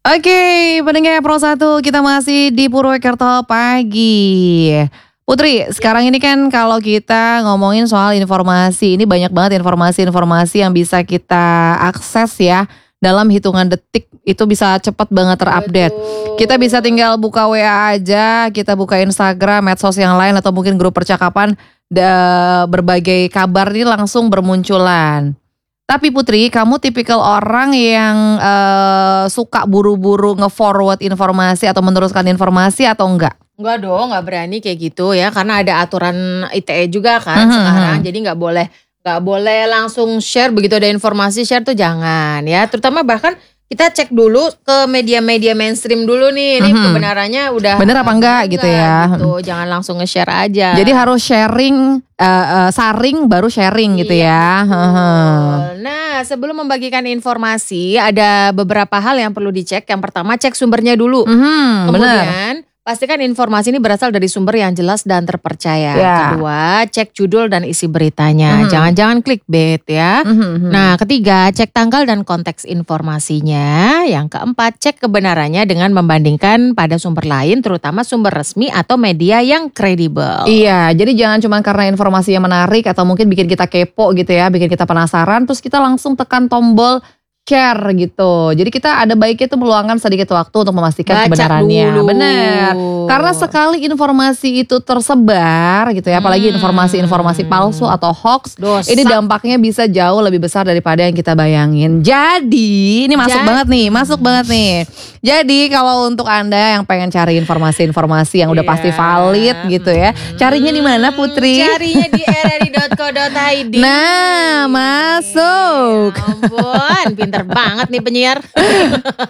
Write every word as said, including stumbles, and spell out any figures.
Oke, pendengar Pro satu, kita masih di Purwokerto pagi. Putri, sekarang ini kan kalau kita ngomongin soal informasi, ini banyak banget informasi-informasi yang bisa kita akses ya. Dalam hitungan detik itu bisa cepat banget terupdate. Betul. Kita bisa tinggal buka W A aja, kita buka Instagram, medsos yang lain atau mungkin grup percakapan, da, berbagai kabar ini langsung bermunculan. Tapi Putri, kamu tipikal orang yang uh, suka buru-buru nge-forward informasi atau meneruskan informasi atau enggak? Enggak dong, nggak berani kayak gitu ya, karena ada aturan I T E juga kan Mhm, sekarang, mhm. jadi nggak boleh nggak boleh langsung share begitu ada informasi share tuh jangan ya, terutama bahkan kita cek dulu ke media-media mainstream dulu nih, ini Mhm. kebenarannya udah Bener apa enggak bener gitu ya. gitu, jangan langsung nge-share aja. Jadi harus sharing, uh, uh, saring baru sharing gitu ya. Iya, Heeh. betul. Nah, sebelum membagikan informasi ada beberapa hal yang perlu dicek. Yang pertama, cek sumbernya dulu. Mhm, bener. Kemudian pastikan informasi ini berasal dari sumber yang jelas dan terpercaya. Ya. Kedua, cek judul dan isi beritanya. Mhm. Jangan-jangan clickbait ya. Mhm, mhm. Nah, ketiga, cek tanggal dan konteks informasinya. Yang keempat, cek kebenarannya dengan membandingkan pada sumber lain, terutama sumber resmi atau media yang kredibel. Iya, jadi jangan cuma karena informasi yang menarik atau mungkin bikin kita kepo gitu ya, bikin kita penasaran, terus kita langsung tekan tombol share gitu. Jadi kita ada baiknya tuh meluangkan sedikit waktu untuk memastikan Baca kebenarannya. dulu. Bener. Karena sekali informasi itu tersebar gitu ya, apalagi Hmm. informasi-informasi palsu atau hoax, Dosa. ini dampaknya bisa jauh lebih besar daripada yang kita bayangin. Jadi, ini masuk Jadi. banget nih, masuk banget nih. Jadi kalau untuk Anda yang pengen cari informasi-informasi yang udah Iya. pasti valid gitu ya, carinya di mana Putri? Carinya di r r i dot co dot i d. Nah, masuk. Ya ampun, pinter banget nih penyiar.